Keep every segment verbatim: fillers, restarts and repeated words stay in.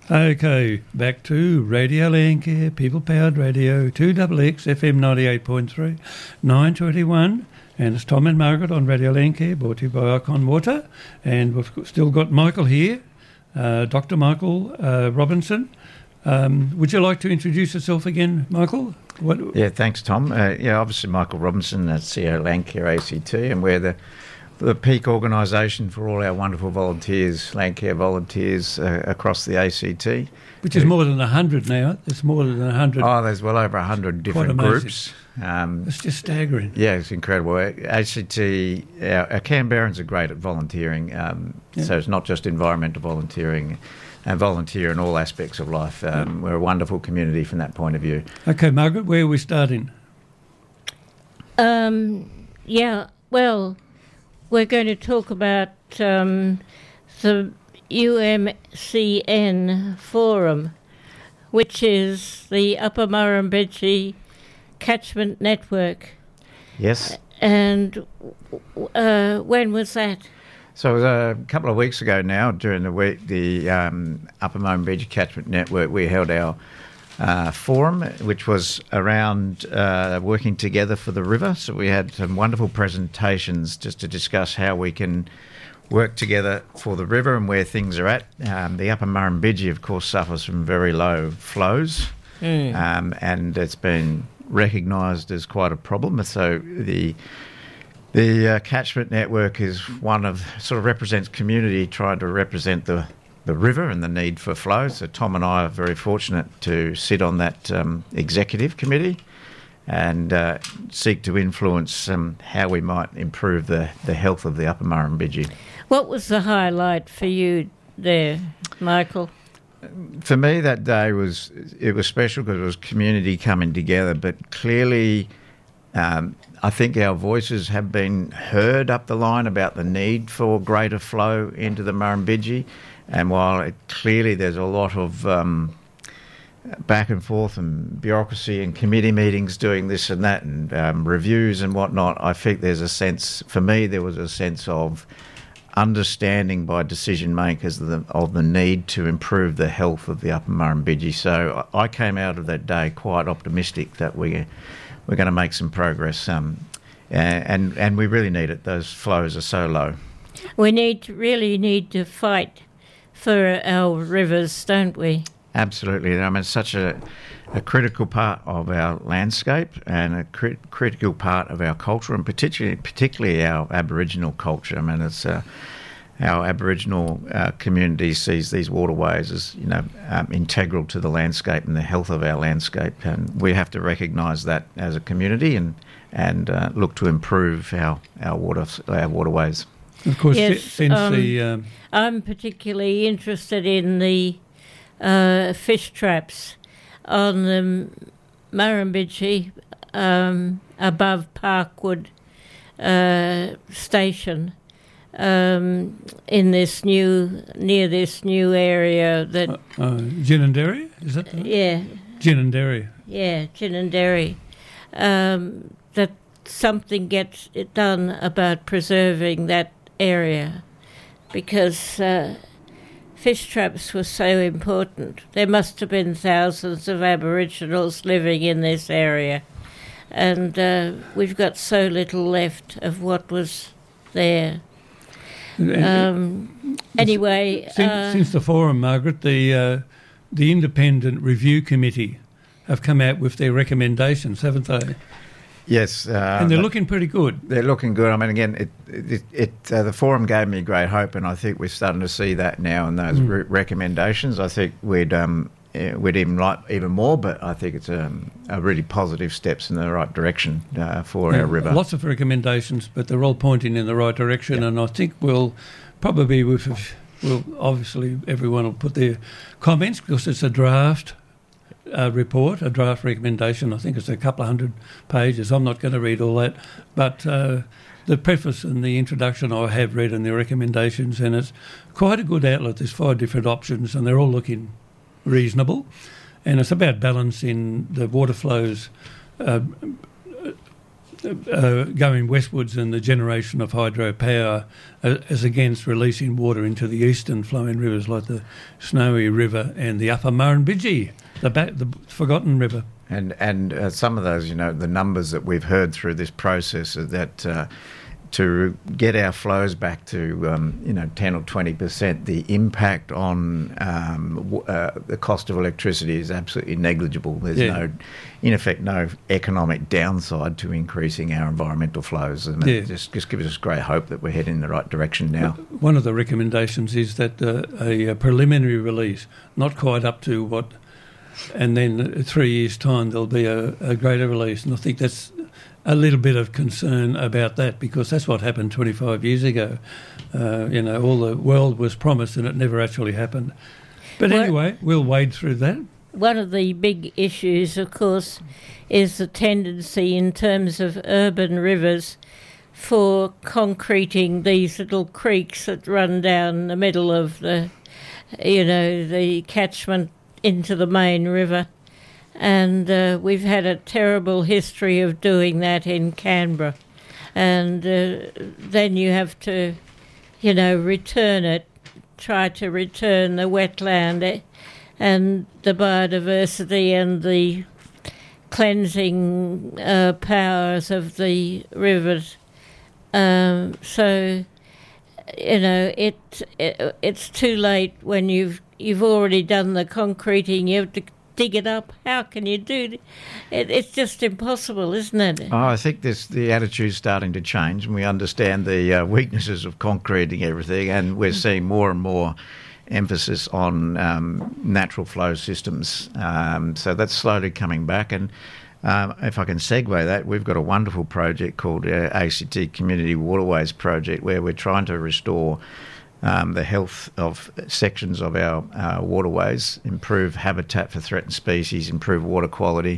Okay, back to Radio Landcare, people-powered radio, two X X, F M ninety-eight point three, nine twenty-one, and it's Tom and Margaret on Radio Landcare, brought to you by Icon Water, and we've still got Michael here, uh, Doctor Michael uh, Robinson. Um, would you like to introduce yourself again, Michael? What? Yeah, thanks, Tom. Uh, yeah, obviously Michael Robinson, uh, C E O Landcare A C T, and we're the the peak organisation for all our wonderful volunteers, Landcare volunteers uh, across the A C T. Which is more than one hundred now. There's more than one hundred. Oh, there's well over one hundred different groups. Um, it's just staggering. Yeah, it's incredible. A C T, our, our Canberrans are great at volunteering, um, yeah. So it's not just environmental volunteering, and volunteer in all aspects of life. Um, yeah. We're a wonderful community from that point of view. Okay, Margaret, where are we starting? Um, yeah, well... We're going to talk about um, the U M C N Forum, which is the Upper Murrumbidgee Catchment Network. Yes. And uh, when was that? So it was a couple of weeks ago now, during the week, the um, Upper Murrumbidgee Catchment Network, we held our Uh, forum, which was around uh, working together for the river. So we had some wonderful presentations just to discuss how we can work together for the river and where things are at. Um, the Upper Murrumbidgee, of course, suffers from very low flows, mm. um, and it's been recognised as quite a problem. So the the uh, catchment network is one of, sort of represents community trying to represent the the river and the need for flow. So Tom and I are very fortunate to sit on that um, executive committee and uh, seek to influence um, how we might improve the, the health of the Upper Murrumbidgee. What was the highlight for you there, Michael? For me, that day was it was special because it was community coming together, but clearly um, I think our voices have been heard up the line about the need for greater flow into the Murrumbidgee. And while it, clearly there's a lot of um, back and forth and bureaucracy and committee meetings doing this and that and um, reviews and whatnot, I think there's a sense, for me, there was a sense of understanding by decision makers of the, of the need to improve the health of the Upper Murrumbidgee. So I came out of that day quite optimistic that we, we're going to make some progress, um, and, and we really need it. Those flows are so low. We need to, really need to fight for our rivers, don't we? Absolutely. I mean, it's such a, a critical part of our landscape and a crit- critical part of our culture, and particularly particularly our Aboriginal culture. I mean, it's uh, our Aboriginal uh, community sees these waterways as, you know, um, integral to the landscape and the health of our landscape, and we have to recognise that as a community and and uh, look to improve our our water our waterways. Of course, yes, since um, the um, I'm particularly interested in the uh, fish traps on the Murrumbidgee um, above Parkwood uh, station um, in this new near this new area that uh, uh, Ginninderry, is that? The yeah, Ginninderry. Yeah, Ginninderry. Um, that something gets it done about preserving that area, because uh, fish traps were so important. There must have been thousands of Aboriginals living in this area, and uh, we've got so little left of what was there. Um, anyway... Since, uh, since the forum, Margaret, the, uh, the Independent Review Committee have come out with their recommendations, haven't they? Yes, uh, and they're looking pretty good. They're looking good. I mean, again, it, it, it uh, the forum gave me great hope, and I think we're starting to see that now in those mm. re- recommendations. I think we'd um, we'd even like even more, but I think it's um, a really positive steps in the right direction uh, for yeah, our river. Lots of recommendations, but they're all pointing in the right direction, yeah. And I think we'll probably with we'll obviously everyone will put their comments because it's a draft. Uh, report, a draft recommendation. I think it's a couple of hundred pages. I'm not going to read all that, but uh, the preface and the introduction I have read and the recommendations, and it's quite a good outlet. There's five different options and they're all looking reasonable, and it's about balancing the water flows uh, uh, going westwards in the generation of hydropower uh, as against releasing water into the eastern flowing rivers like the Snowy River and the Upper Murrumbidgee, the, back, the forgotten river. And and uh, some of those, you know, the numbers that we've heard through this process are that uh, to get our flows back to, um, you know, ten or twenty percent, the impact on um, w- uh, the cost of electricity is absolutely negligible. There's yeah. no, in effect, no economic downside to increasing our environmental flows. And yeah. it just, just gives us great hope that we're heading in the right direction now. One of the recommendations is that uh, a, a preliminary release, not quite up to what... And then three years' time there'll be a, a greater release. And I think that's a little bit of concern about that, because that's what happened twenty-five years ago. Uh, you know, all the world was promised and it never actually happened. But well, anyway, we'll wade through that. One of the big issues, of course, is the tendency in terms of urban rivers for concreting these little creeks that run down the middle of the, you know, the catchment into the main river, and uh, we've had a terrible history of doing that in Canberra, and uh, then you have to, you know, return it, try to return the wetland and the biodiversity and the cleansing uh, powers of the rivers. Um, so, you know, it, it it's too late when you've You've already done the concreting. You have to dig it up. How can you do it? it it's just impossible, isn't it? Oh, I think this the attitude's starting to change, and we understand the uh, weaknesses of concreting everything, and we're seeing more and more emphasis on um, natural flow systems. Um, so that's slowly coming back. And um, if I can segue that, we've got a wonderful project called uh, A C T Community Waterways Project, where we're trying to restore Um, the health of sections of our uh, waterways, improve habitat for threatened species, improve water quality,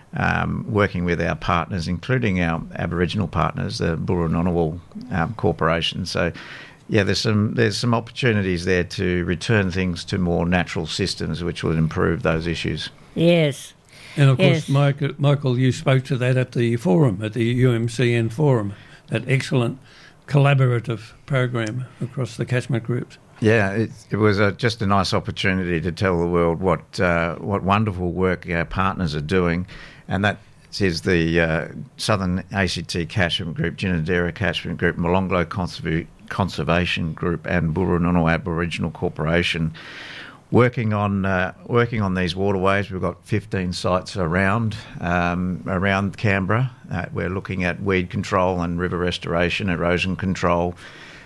um, working with our partners, including our Aboriginal partners, the Burra-Ngunnawal um, Corporation. So, yeah, there's some there's some opportunities there to return things to more natural systems, which will improve those issues. Yes. And of yes. course, Michael, Michael, you spoke to that at the forum, at the U M C N forum, that excellent collaborative program across the catchment groups. Yeah, it, it was a, just a nice opportunity to tell the world what uh, what wonderful work our partners are doing, and that is the uh, Southern A C T Catchment Group, Ginninderra Catchment Group, Molonglo Conserv- Conservation Group, and Burra-Ngunnawal Aboriginal Corporation. Working on uh, working on these waterways. We've got fifteen sites around um, around Canberra. Uh, we're looking at weed control and river restoration, erosion control,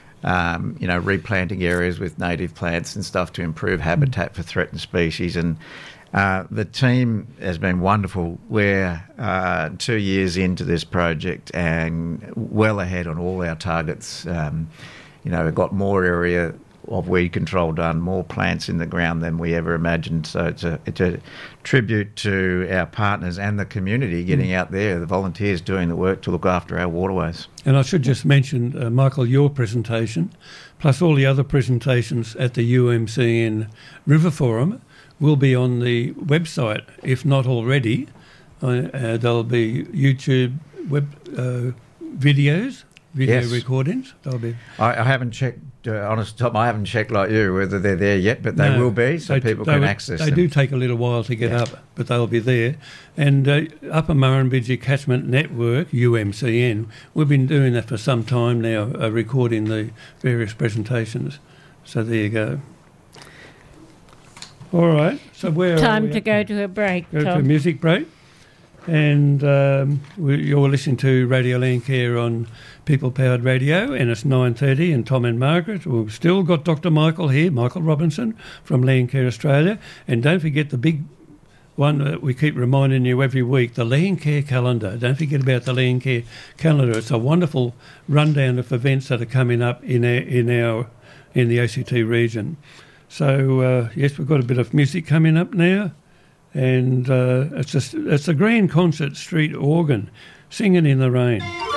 um, you know, replanting areas with native plants and stuff to improve habitat for threatened species. And uh, the team has been wonderful. We're uh, two years into this project and well ahead on all our targets. Um, you know, we've got more area of weed control done, more plants in the ground than we ever imagined. So it's a it's a tribute to our partners and the community getting mm. out there, the volunteers doing the work to look after our waterways. And I should just mention, uh, Michael, your presentation, plus all the other presentations at the U M C N River Forum will be on the website, if not already. Uh, uh, there'll be YouTube web uh, videos, video yes. recordings. They'll be. I, I haven't checked. Uh, honest top, I haven't checked like you whether they're there yet, but they no, will be, so they, people they can would, access they them. They do take a little while to get yeah. up, but they'll be there. And uh, Upper Murrumbidgee Catchment Network, U M C N, we've been doing that for some time now, uh, recording the various presentations. So there you go. All right. So where Time are we to go to a break, Go Tom. to a music break. And um, we, you're listening to Radio Landcare on People Powered Radio, and it's nine thirty, and Tom and Margaret. We've still got Doctor Michael here, Michael Robinson from Landcare Australia. And don't forget the big one that we keep reminding you every week, the Landcare calendar. Don't forget about the Landcare calendar. It's a wonderful rundown of events that are coming up in our, in our in the A C T region. So, uh, yes, we've got a bit of music coming up now. And uh, it's, a, it's a Grand Concert Street Organ, Singing in the Rain.